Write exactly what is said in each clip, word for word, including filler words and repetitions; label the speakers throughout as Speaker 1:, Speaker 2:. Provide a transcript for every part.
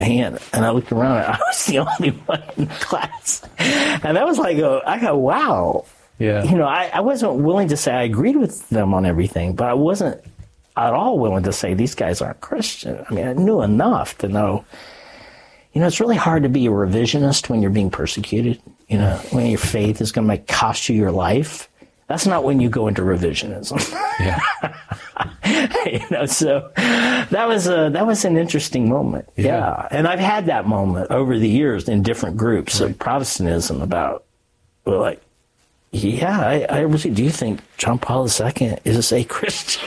Speaker 1: hand, and I looked around, and I was the only one in the class. And that was like, a, I go, wow.
Speaker 2: Yeah.
Speaker 1: You know, I, I wasn't willing to say I agreed with them on everything, but I wasn't at all willing to say these guys aren't Christian. I mean, I knew enough to know, you know, it's really hard to be a revisionist when you're being persecuted. You know, when your faith is going to cost you your life. That's not when you go into revisionism.
Speaker 2: Yeah.
Speaker 1: You know, so that was a, that was an interesting moment. Yeah. yeah. And I've had that moment over the years in different groups right. of Protestantism about, well, like, yeah, I, I really do think John Paul the Second is a Christian.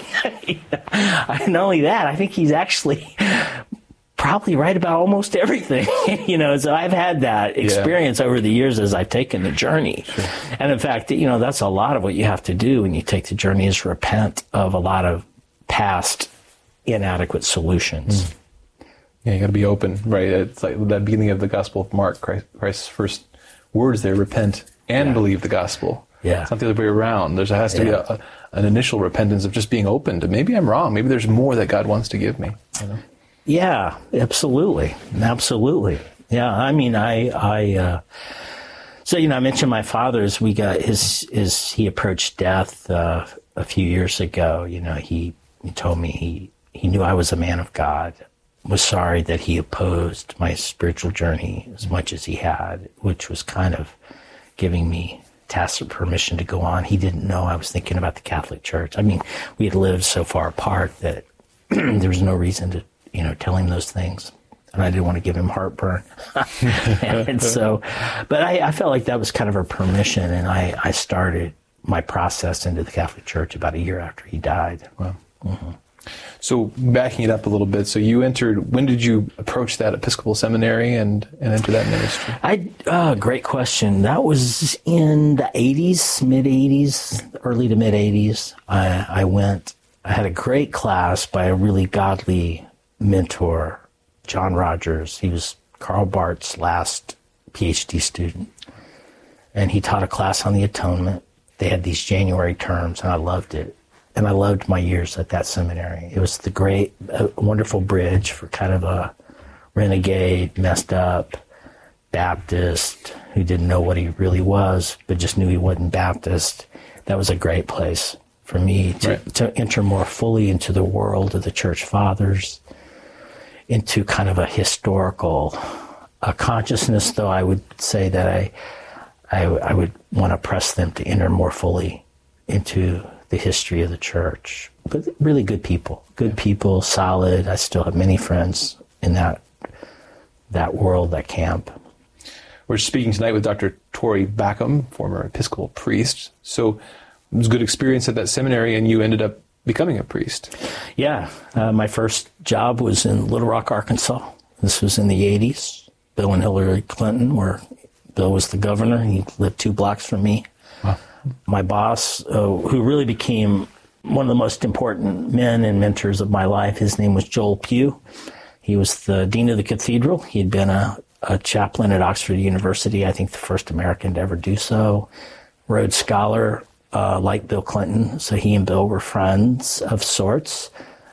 Speaker 1: Not only that, I think he's actually probably right about almost everything. You know, so I've had that experience yeah. over the years as I've taken the journey. Sure. And in fact, you know, that's a lot of what you have to do when you take the journey is repent of a lot of past inadequate solutions.
Speaker 2: Mm. Yeah, you got to be open, right? It's like that beginning of the Gospel of Mark, Christ, Christ's first words there, repent and yeah. believe the gospel.
Speaker 1: Yeah.
Speaker 2: It's not the other way around. There has to
Speaker 1: yeah.
Speaker 2: be a, a, an initial repentance of just being open to maybe I'm wrong. Maybe there's more that God wants to give me. You know?
Speaker 1: Yeah, absolutely. Absolutely. Yeah, I mean, I, I, uh, so, you know, I mentioned my father's, we got his, his, he approached death, uh, a few years ago. You know, he, he told me he, he knew I was a man of God, was sorry that he opposed my spiritual journey as much as he had, which was kind of giving me tacit permission to go on. He didn't know I was thinking about the Catholic Church. I mean, we had lived so far apart that there was no reason to, you know, tell him those things. And I didn't want to give him heartburn. And so, but I, I felt like that was kind of a permission. And I, I started my process into the Catholic Church about a year after he died.
Speaker 2: Wow.
Speaker 1: Mm-hmm.
Speaker 2: So backing it up a little bit, so you entered, when did you approach that Episcopal seminary and, and enter that ministry?
Speaker 1: I, uh, great question. That was in the eighties, mid eighties, early to mid eighties. I, I went, I had a great class by a really godly mentor, John Rogers. He was Karl Barth's last PhD student. And he taught a class on the atonement. They had these January terms, and I loved it. And I loved my years at that seminary. It was the great, uh, wonderful bridge for kind of a renegade, messed up Baptist who didn't know what he really was, but just knew he wasn't Baptist. That was a great place for me to, right. to enter more fully into the world of the Church Fathers, into kind of a historical uh, consciousness, though I would say that I, I, I would want to press them to enter more fully into the history of the church. But really good people, good yeah. people, solid. I still have many friends in that that world, that camp.
Speaker 2: We're speaking tonight with Doctor Tory Backham, former Episcopal priest. So it was a good experience at that seminary, and you ended up becoming a priest.
Speaker 1: Yeah. Uh, my first job was in Little Rock, Arkansas. This was in the eighties. Bill and Hillary Clinton, where Bill was the governor. He lived two blocks from me. Wow. My boss, uh, who really became one of the most important men and mentors of my life, his name was Joel Pugh. He was the dean of the cathedral. He'd been a, a chaplain at Oxford University, I think the first American to ever do so. Rhodes Scholar, uh, like Bill Clinton, so he and Bill were friends of sorts.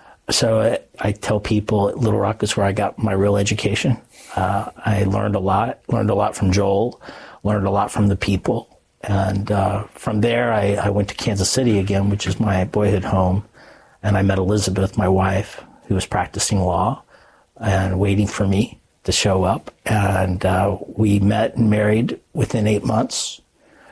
Speaker 1: So I, I tell people Little Rock is where I got my real education. Uh, I learned a lot, learned a lot from Joel, learned a lot from the people. And uh, from there, I, I went to Kansas City again, which is my boyhood home. And I met Elizabeth, my wife, who was practicing law and waiting for me to show up. And uh, we met and married within eight months.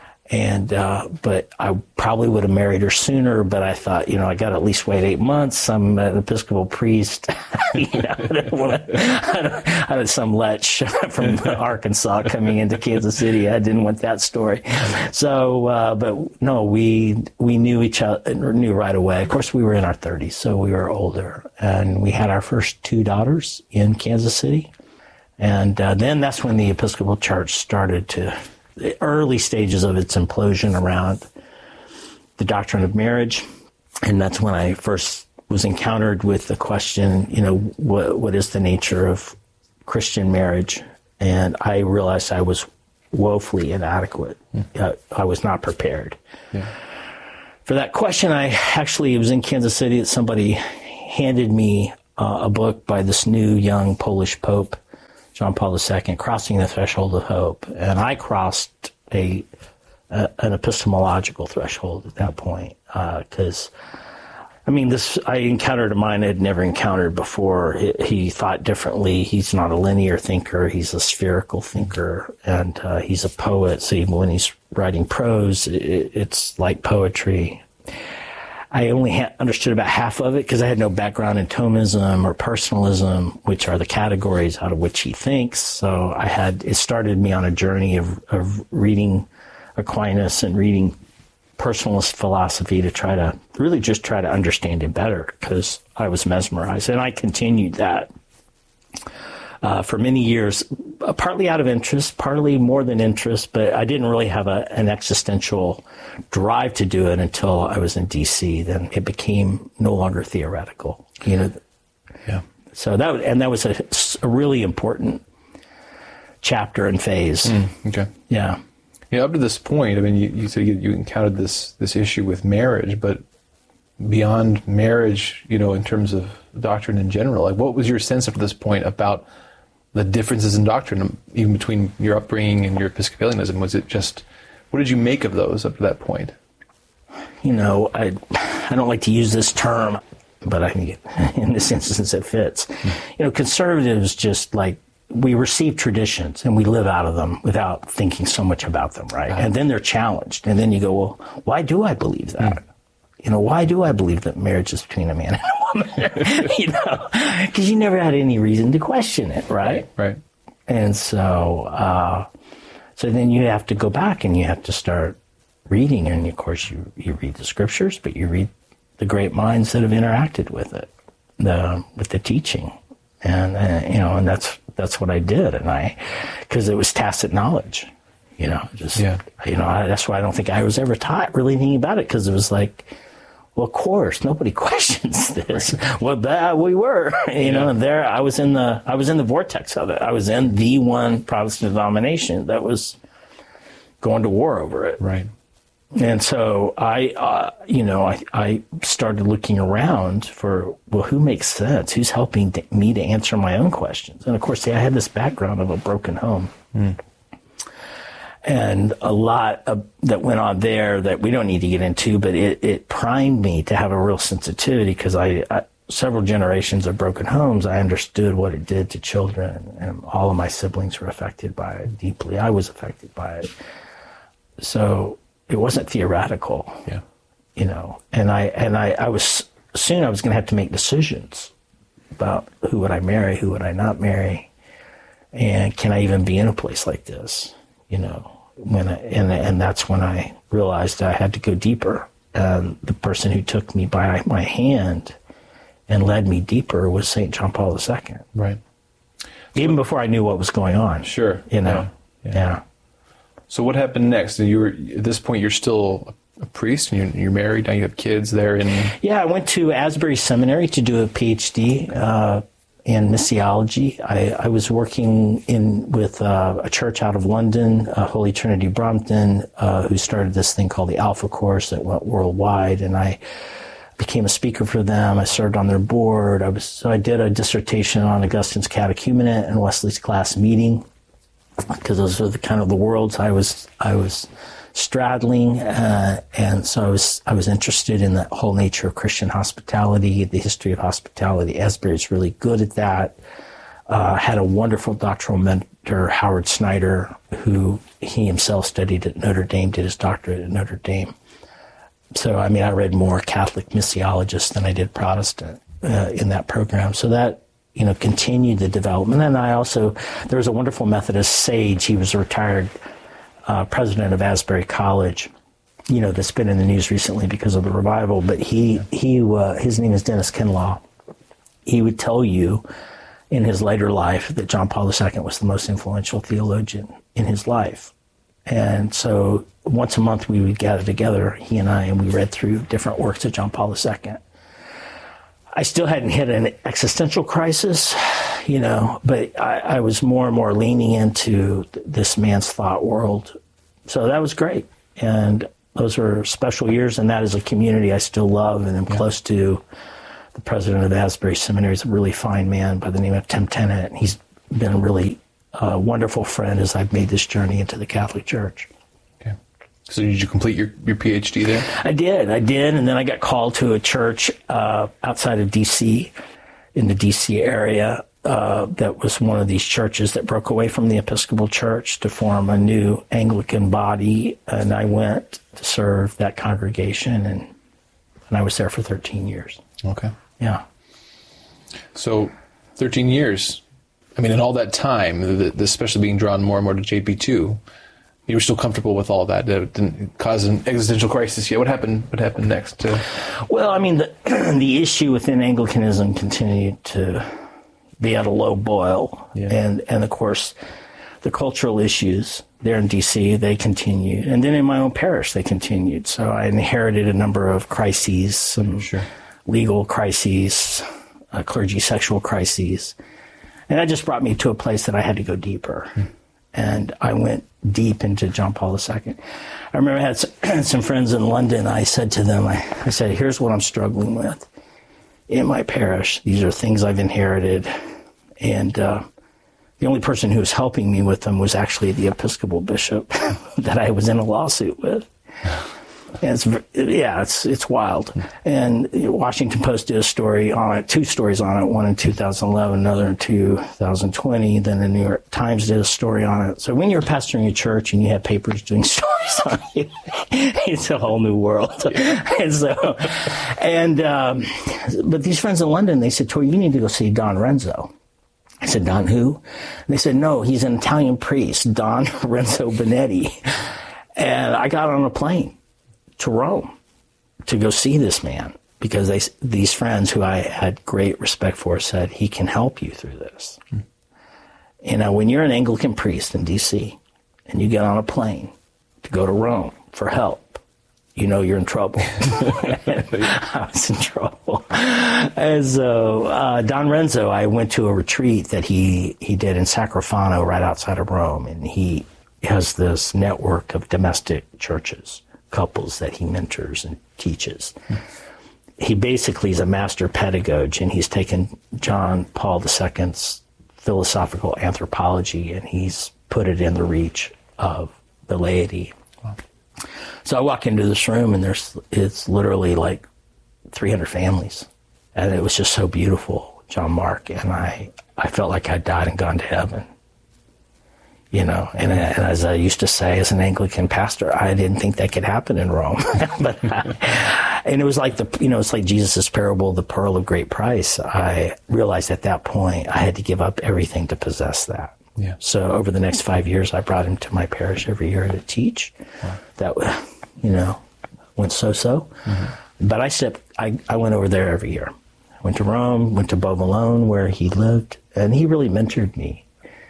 Speaker 1: And uh, but I probably would have married her sooner, but I thought, you know, I got to at least wait eight months. I'm an Episcopal priest. you know, I don't want to. I had some lech from Arkansas coming into Kansas City. I didn't want that story. So, uh, but no, we we knew each other, knew right away. Of course, we were in our thirties, so we were older, and we had our first two daughters in Kansas City, and uh, then that's when the Episcopal Church started to. The early stages of its implosion around the doctrine of marriage. And that's when I first was encountered with the question, you know, what, what is the nature of Christian marriage? And I realized I was woefully inadequate. Mm. Uh, I was not prepared. Yeah. For that question, I actually, it was in Kansas City that somebody handed me uh, a book by this new young Polish Pope John Paul the Second, Crossing the Threshold of Hope. And I crossed a, a an epistemological threshold at that point, because, uh, I mean, this I encountered a mind I'd never encountered before. He, he thought differently. He's not a linear thinker. He's a spherical thinker, and uh, he's a poet. So even when he's writing prose, it, it's like poetry. I only ha- understood about half of it because I had no background in Thomism or personalism, which are the categories out of which he thinks. So I had it started me on a journey of, of reading Aquinas and reading personalist philosophy to try to really just try to understand him better, because I was mesmerized, and I continued that uh, for many years, uh, partly out of interest, partly more than interest, but I didn't really have a, an existential drive to do it until I was in D C. Then it became no longer theoretical, you know.
Speaker 2: Yeah.
Speaker 1: So that and that was a, a really important chapter and phase.
Speaker 2: Mm, okay.
Speaker 1: Yeah.
Speaker 2: Yeah, up to this point, I mean, you, you said you, you encountered this this issue with marriage, but beyond marriage, you know, in terms of doctrine in general, like what was your sense up to this point about the differences in doctrine, even between your upbringing and your Episcopalianism? Was it just, what did you make of those up to that point?
Speaker 1: You know, I I don't like to use this term, but I think in this instance it fits. Mm. You know, conservatives just like, we receive traditions and we live out of them without thinking so much about them, right? Uh-huh. And then they're challenged. And then you go, well, why do I believe that? Mm. You know, why do I believe that marriage is between a man and a woman? You know, because you never had any reason to question it, right?
Speaker 2: Right.
Speaker 1: And so, uh, so then you have to go back and you have to start reading. And of course, you, you read the scriptures, but you read the great minds that have interacted with it, the with the teaching. And, uh, you know, and that's, that's what I did. And I, because it was tacit knowledge, you know, just, yeah. you know, I, that's why I don't think I was ever taught really anything about it. Cause it was like, well, of course, nobody questions this. Right. Well, that we were, you yeah. know, and there I was in the, I was in the vortex of it. I was in the one Protestant denomination that was going to war over it.
Speaker 2: Right.
Speaker 1: And so I, uh, you know, I, I started looking around for, well, who makes sense? Who's helping to, me to answer my own questions? And of course, see, I had this background of a broken home. Mm. And a lot of, that went on there that we don't need to get into, but it, it primed me to have a real sensitivity, because I, I, several generations of broken homes, I understood what it did to children, and all of my siblings were affected by it deeply. I was affected by it. So it wasn't theoretical,
Speaker 2: yeah.
Speaker 1: you know, and I, and I, I was, soon I was going to have to make decisions about who would I marry, who would I not marry, and can I even be in a place like this, you know, when I, and, and that's when I realized I had to go deeper. And the person who took me by my hand and led me deeper was Saint John Paul the Second.
Speaker 2: Right.
Speaker 1: Even before I knew what was going on.
Speaker 2: Sure.
Speaker 1: You know,
Speaker 2: yeah. yeah.
Speaker 1: yeah.
Speaker 2: So what happened next? You were, at this point, you're still a priest, and you're, you're married, now you have kids there. In...
Speaker 1: Yeah, I went to Asbury Seminary to do a P H D uh, in missiology. I, I was working in with uh, a church out of London, uh, Holy Trinity Brompton, uh, who started this thing called the Alpha Course that went worldwide, and I became a speaker for them. I served on their board. I was so I did a dissertation on Augustine's catechumenate and Wesley's class meeting, because those are the kind of the worlds I was I was straddling, uh, and so I was I was interested in the whole nature of Christian hospitality, the history of hospitality. Asbury's really good at that. Uh, had a wonderful doctoral mentor, Howard Snyder, who he himself studied at Notre Dame, did his doctorate at Notre Dame. So I mean, I read more Catholic missiologists than I did Protestant uh, in that program. So that, you know, continued the development. And I also, there was a wonderful Methodist sage. He was a retired uh, president of Asbury College, you know, that's been in the news recently because of the revival. But he, yeah. he, uh, his name is Dennis Kinlaw. He would tell you in his later life that John Paul the Second was the most influential theologian in his life. And so once a month we would gather together, he and I, and we read through different works of John Paul the Second. I still hadn't hit an existential crisis, you know, but I, I was more and more leaning into th- this man's thought world. So that was great. And those were special years, and that is a community I still love and am yeah. close to. The president of Asbury Seminary is a really fine man by the name of Tim Tennant. He's been really a wonderful friend as I've made this journey into the Catholic Church.
Speaker 2: Okay. So did you complete your, your PhD there?
Speaker 1: I did, I did. And then I got called to a church uh, outside of D C, in the D C area. Uh, that was one of these churches that broke away from the Episcopal Church to form a new Anglican body. And I went to serve that congregation, and, and I was there for thirteen years.
Speaker 2: Okay.
Speaker 1: Yeah.
Speaker 2: So thirteen years, I mean, in all that time, the, the, especially being drawn more and more to J P two, you were still comfortable with all of that. It didn't cause an existential crisis yet. What happened? What happened next? Uh,
Speaker 1: well, I mean, the, the issue within Anglicanism continued to be at a low boil.
Speaker 2: Yeah.
Speaker 1: And, and of course, the cultural issues there in D C, they continued. And then in my own parish, they continued. So I inherited a number of crises, some
Speaker 2: Sure.
Speaker 1: legal crises, uh, clergy sexual crises. And that just brought me to a place that I had to go deeper. Hmm. And I went deep into John Paul the Second. I remember I had some, some friends in London. I said to them, I, I said, here's what I'm struggling with in my parish. These are things I've inherited. And uh, the only person who was helping me with them was actually the Episcopal bishop that I was in a lawsuit with. And it's, yeah, it's it's wild. And Washington Post did a story on it, two stories on it, one in two thousand eleven, another in two thousand twenty. Then the New York Times did a story on it. So when you're pastoring a church and you have papers doing stories on you, it's a whole new world. Yeah. And so, and um, but these friends in London, they said, Tori, you need to go see Don Renzo. I said, Don who? And they said, no, he's an Italian priest, Don Renzo Benetti. And I got on a plane to Rome to go see this man, because they, these friends who I had great respect for said, he can help you through this. Hmm. You know, when you're an Anglican priest in D C and you get on a plane to go to Rome for help, you know you're in trouble. I was in trouble. And so uh, Don Renzo, I went to a retreat that he, he did in Sacrofano right outside of Rome, and he has this network of domestic churches, couples that he mentors and teaches. Hmm. He basically is a master pedagogue, and he's taken John Paul the Second's philosophical anthropology and he's put it in the reach of the laity. Wow. So I walk into this room, and there's it's literally like three hundred families, and it was just so beautiful, John Mark, and I, I felt like I'd died and gone to heaven. You know, and, and as I used to say as an Anglican pastor, I didn't think that could happen in Rome. but I, and it was like the, you know, it's like Jesus' parable, the pearl of great price. I realized at that point I had to give up everything to possess that.
Speaker 2: Yeah.
Speaker 1: So over the next five years, I brought him to my parish every year to teach. Wow. That, you know, went so-so. Mm-hmm. But I stepped, I, I went over there every year. I went to Rome, went to Beauvalone where he lived, and he really mentored me.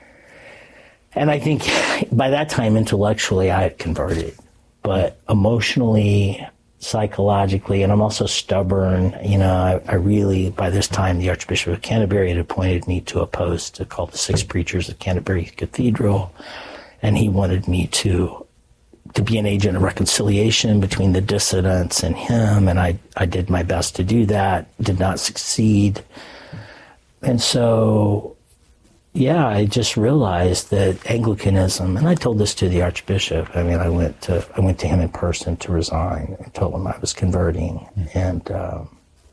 Speaker 1: And I think by that time, intellectually, I had converted. But emotionally, psychologically, and I'm also stubborn, you know, I, I really, by this time, the Archbishop of Canterbury had appointed me to a post called the Six Preachers of Canterbury Cathedral. And he wanted me to to be an agent of reconciliation between the dissidents and him. And I, I did my best to do that, did not succeed. And so... yeah, I just realized that Anglicanism, and I told this to the Archbishop. I mean, I went to I went to him in person to resign and told him I was converting, mm-hmm. and, um,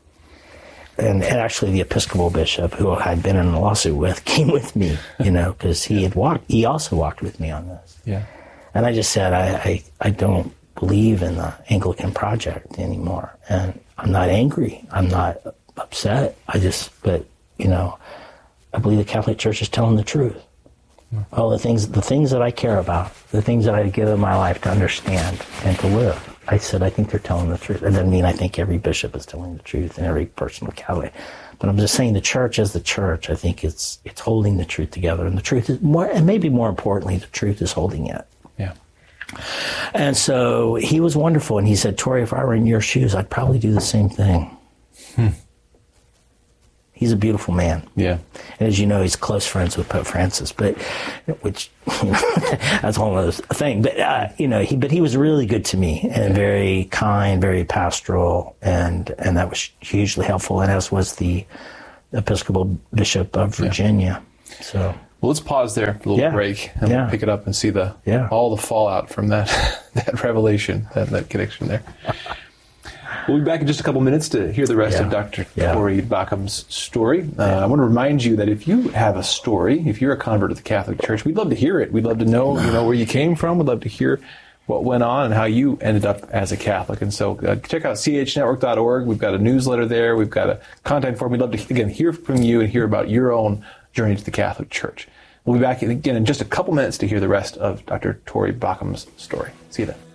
Speaker 1: and and actually the Episcopal bishop, who I'd been in a lawsuit with, came with me, you know, because he had walked. He also walked with me on this.
Speaker 2: Yeah,
Speaker 1: and I just said I, I I don't believe in the Anglican project anymore, and I'm not angry. I'm not upset. I just, but you know. I believe the Catholic Church is telling the truth. Yeah. All the things, the things that I care about, the things that I've given my life to understand and to live. I said, I think they're telling the truth. That doesn't mean I think every bishop is telling the truth and every person of Catholic. But I'm just saying the church as the church, I think it's it's holding the truth together. And the truth is more, and maybe more importantly, the truth is holding it.
Speaker 2: Yeah.
Speaker 1: And so he was wonderful. And he said, Tori, if I were in your shoes, I'd probably do the same thing. Hmm. He's a beautiful man. Yeah. And as you know, he's close friends with Pope Francis, but which you know, that's a whole other thing. But uh, you know, he but he was really good to me and very kind, very pastoral, and and that was hugely helpful. And as was the Episcopal Bishop of Virginia. Yeah. So
Speaker 2: Well, let's pause there for a little
Speaker 1: Yeah.
Speaker 2: break and
Speaker 1: Yeah.
Speaker 2: we'll pick it up and see the
Speaker 1: Yeah.
Speaker 2: all the fallout from that that revelation, that, that connection there. We'll be back in just a couple minutes to hear the rest
Speaker 1: Yeah.
Speaker 2: of Doctor
Speaker 1: Yeah.
Speaker 2: Tory Baucham's story. Uh, I want to remind you that if you have a story, if you're a convert to the Catholic Church, we'd love to hear it. We'd love to know, you know, where you came from. We'd love to hear what went on and how you ended up as a Catholic. And so uh, check out c h network dot org. We've got a newsletter there. We've got a contact form. We'd love to, again, hear from you and hear about your own journey to the Catholic Church. We'll be back again in just a couple minutes to hear the rest of Doctor Tory Baucham's story. See you then.